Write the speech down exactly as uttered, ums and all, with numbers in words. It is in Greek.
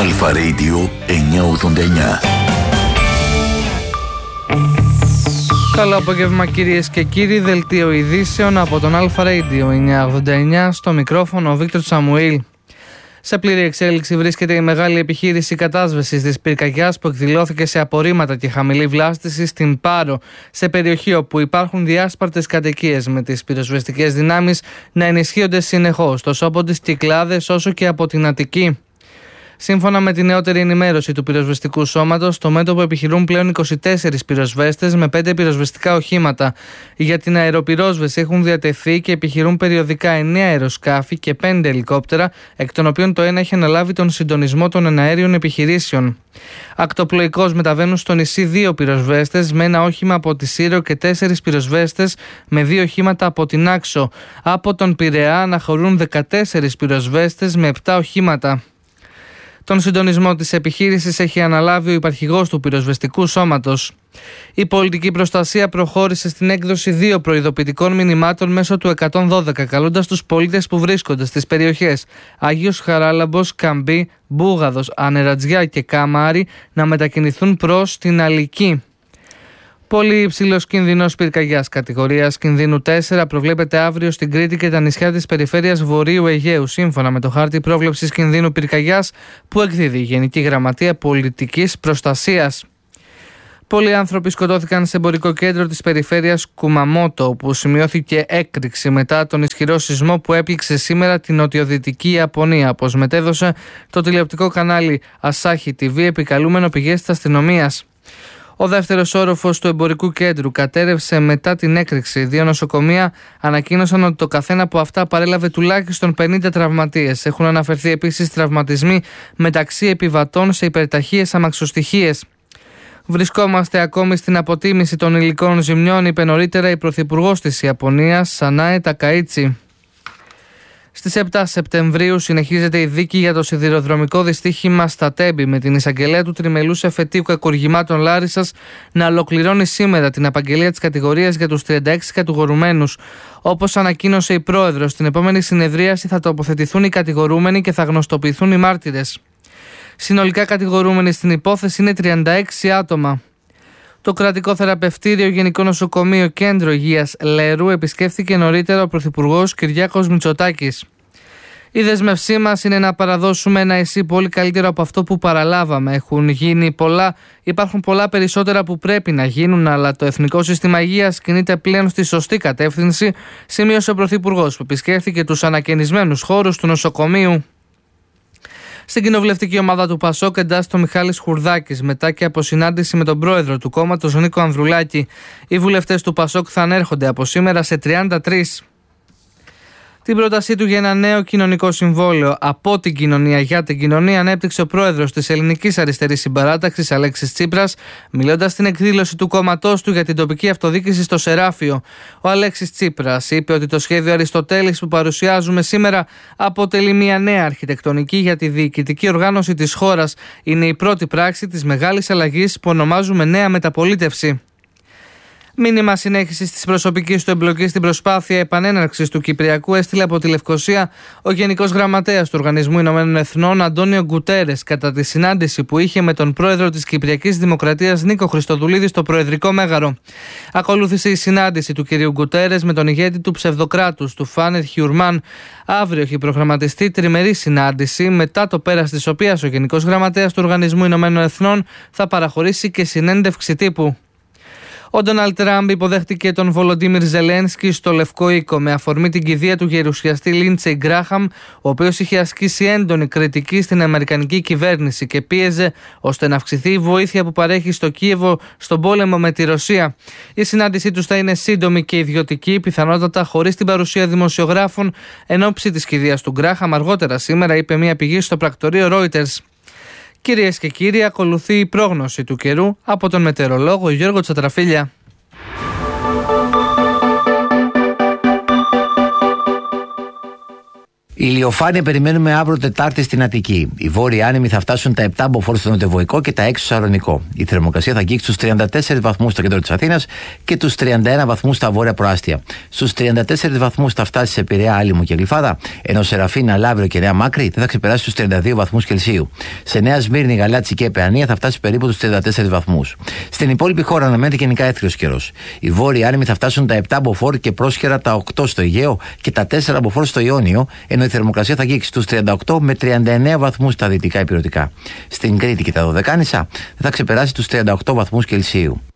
Αλφα Radio εννιακόσια ογδόντα εννιά. Καλό απόγευμα κυρίες και κύριοι, δελτίο ειδήσεων από τον Αλφα Radio εννιακόσια ογδόντα εννιά, στο μικρόφωνο ο Βίκτορ Σαμουήλ. Σε πλήρη εξέλιξη βρίσκεται η μεγάλη επιχείρηση κατάσβεσης της πυρκαγιάς που εκδηλώθηκε σε απορρίμματα και χαμηλή βλάστηση στην Πάρο, σε περιοχή όπου υπάρχουν διάσπαρτες κατοικίες, με τις πυροσβεστικές δυνάμεις να ενισχύονται συνεχώς τόσο από τις Κυκλάδες όσο και από την Αττική. Σύμφωνα με τη νεότερη ενημέρωση του πυροσβεστικού σώματος, στο μέτωπο επιχειρούν πλέον είκοσι τέσσερις πυροσβέστες με πέντε πυροσβεστικά οχήματα. Για την αεροπυρόσβεση έχουν διατεθεί και επιχειρούν περιοδικά εννέα αεροσκάφη και πέντε ελικόπτερα, εκ των οποίων το ένα έχει αναλάβει τον συντονισμό των εναέριων επιχειρήσεων. Ακτοπλοϊκώς μεταβαίνουν στο νησί δύο πυροσβέστες με ένα όχημα από τη Σύρο και τέσσερις πυροσβέστες με δύο οχήματα από την Άξο. Από τον Πειραιά αναχωρούν δεκατέσσερις πυροσβέστες με επτά οχήματα. Τον συντονισμό της επιχείρησης έχει αναλάβει ο υπαρχηγός του πυροσβεστικού σώματος. Η πολιτική προστασία προχώρησε στην έκδοση δύο προειδοποιητικών μηνυμάτων μέσω του εκατόν δώδεκα, καλώντας τους πολίτες που βρίσκονται στις περιοχές Άγιος Χαράλαμπος, Καμπή, Μπούγαδος, Ανερατζιά και Καμάρι να μετακινηθούν προς την Αλική. Πολύ υψηλός κίνδυνος πυρκαγιάς κατηγορίας κινδύνου τέσσερα προβλέπεται αύριο στην Κρήτη και τα νησιά της περιφέρειας Βορείου Αιγαίου, σύμφωνα με το χάρτη πρόβλεψης κινδύνου πυρκαγιάς που εκδίδει η Γενική Γραμματεία Πολιτικής Προστασίας. Πολλοί άνθρωποι σκοτώθηκαν σε εμπορικό κέντρο της περιφέρειας Κουμαμότο, όπου σημειώθηκε έκρηξη μετά τον ισχυρό σεισμό που έπληξε σήμερα την νοτιοδυτική Ιαπωνία, όπως μετέδωσε το τηλεοπτικό κανάλι Asahi τι βι, επικαλούμενο πηγές της αστυνομίας. Ο δεύτερος όροφος του εμπορικού κέντρου κατέρευσε μετά την έκρηξη. Δύο νοσοκομεία ανακοίνωσαν ότι το καθένα από αυτά παρέλαβε τουλάχιστον πενήντα τραυματίες. Έχουν αναφερθεί επίσης τραυματισμοί μεταξύ επιβατών σε υπερταχείες αμαξοστοιχίες. Βρισκόμαστε ακόμη στην αποτίμηση των υλικών ζημιών, είπε νωρίτερα η Πρωθυπουργός της Ιαπωνίας, Σανάε Τακαΐτσι. Στις επτά Σεπτεμβρίου συνεχίζεται η δίκη για το σιδηροδρομικό δυστύχημα στα Τέμπη, με την εισαγγελέα του τριμελούς εφετείου κακουργημάτων Λάρισσας να ολοκληρώνει σήμερα την απαγγελία της κατηγορίας για τους τριάντα έξι κατηγορουμένους. Όπως ανακοίνωσε η πρόεδρος, στην επόμενη συνεδρίαση θα τοποθετηθούν οι κατηγορούμενοι και θα γνωστοποιηθούν οι μάρτυρες. Συνολικά κατηγορούμενοι στην υπόθεση είναι τριάντα έξι άτομα. Το κρατικό θεραπευτήριο Γενικό Νοσοκομείο Κέντρο Υγείας Λέρου επισκέφθηκε νωρίτερα ο Πρωθυπουργός Κυριάκος Μητσοτάκης. Η δέσμευσή μας είναι να παραδώσουμε ένα ΕΣΥ πολύ καλύτερο από αυτό που παραλάβαμε. Έχουν γίνει πολλά, υπάρχουν πολλά περισσότερα που πρέπει να γίνουν, αλλά το Εθνικό Σύστημα Υγείας κινείται πλέον στη σωστή κατεύθυνση, σημείωσε ο Πρωθυπουργός, που επισκέφθηκε τους ανακαινισμένους χώρους του νοσοκομείου. Στην κοινοβουλευτική ομάδα του Πασόκ εντάσσεται ο Μιχάλης Χουρδάκης, μετά και από συνάντηση με τον πρόεδρο του κόμματος Νίκο Ανδρουλάκη. Οι βουλευτές του Πασόκ θα ανέρχονται από σήμερα σε τριάντα τρία. Την πρότασή του για ένα νέο κοινωνικό συμβόλαιο από την κοινωνία για την κοινωνία ανέπτυξε ο πρόεδρος της Ελληνικής Αριστερής Συμπαράταξης, Αλέξης Τσίπρας, μιλώντας στην εκδήλωση του κόμματός του για την τοπική αυτοδιοίκηση στο Σεράφιο. Ο Αλέξης Τσίπρας είπε ότι το σχέδιο Αριστοτέλης που παρουσιάζουμε σήμερα αποτελεί μια νέα αρχιτεκτονική για τη διοικητική οργάνωση της χώρας. Είναι η πρώτη πράξη της μεγάλης αλλαγής που ονομάζουμε νέα μεταπολίτευση. Μήνυμα συνέχισης της προσωπικής του εμπλοκής στην προσπάθεια επανέναρξης του Κυπριακού έστειλε από τη Λευκοσία ο Γενικός Γραμματέας του Οργανισμού Ηνωμένων Εθνών Αντώνιο Γκουτέρες κατά τη συνάντηση που είχε με τον πρόεδρο της Κυπριακής Δημοκρατίας Νίκο Χριστοδουλίδη στο Προεδρικό Μέγαρο. Ακολούθησε η συνάντηση του κ. Γκουτέρες με τον ηγέτη του ψευδοκράτους, του Φάνερ Χιουρμάν. Αύριο έχει προγραμματιστεί τριμερή συνάντηση, μετά το πέρας της οποίας ο Γενικός Γραμματέας του Οργανισμού Ηνωμένων Εθνών θα παραχωρήσει και συνέντευξη τύπου. Ο Ντόναλντ Τραμπ υποδέχτηκε τον Βολοντίμιρ Ζελένσκι στο Λευκό Οίκο με αφορμή την κηδεία του γερουσιαστή Λίντσεϊ Γκράχαμ, ο οποίος είχε ασκήσει έντονη κριτική στην αμερικανική κυβέρνηση και πίεζε ώστε να αυξηθεί η βοήθεια που παρέχει στο Κίεβο στον πόλεμο με τη Ρωσία. Η συνάντησή τους θα είναι σύντομη και ιδιωτική, πιθανότατα χωρίς την παρουσία δημοσιογράφων, εν ώψη της κηδείας του Γκράχαμ αργότερα σήμερα, είπε μια πηγή στο πρακτορείο Reuters. Κυρίες και κύριοι, ακολουθεί η πρόγνωση του καιρού από τον μετεωρολόγο Γιώργο Τσατραφίλια. Ηλιοφάνεια περιμένουμε αύριο Τετάρτη στην Αττική. Οι βόρειοι άνεμοι θα φτάσουν τα επτά μποφόρ στο νοτιοβοϊκό και τα έξι στο Σαλονικό. Η θερμοκρασία θα αγγίξει στους τριάντα τέσσερις βαθμούς στο κέντρο της Αθήνας και τους τριάντα ένα βαθμούς στα βόρεια προάστια. Στους τριάντα τέσσερις βαθμούς θα φτάσει σε Πειραιά, Άλυμο και Γλυφάδα, ενώ Σεραφίνα, Λαύριο και Νέα Μάκρη δεν θα ξεπεράσει τους τριάντα δύο βαθμούς Κελσίου. Σε Νέα Σμύρνη, Γαλάτσι και Παιανία θα φτάσει περίπου τους τριάντα τέσσερις βαθμούς. Στην υπόλοιπη χώρα αναμένεται γενικά έθριος καιρός. Οι βόρειοι άνεμοι θα φτάσουν τα επτά μποφόρ και πρόσχερα τα οκτώ στο Αιγαίο και τα τέσσερα μποφόρ στο Ιόνιο, ενώ η θερμοκρασία θα αγγίξει στους τριάντα οκτώ με τριάντα εννέα βαθμούς στα δυτικά ηπειρωτικά. Στην Κρήτη και τα Δωδεκάνησα δεν θα ξεπεράσει τους τριάντα οκτώ βαθμούς Κελσίου.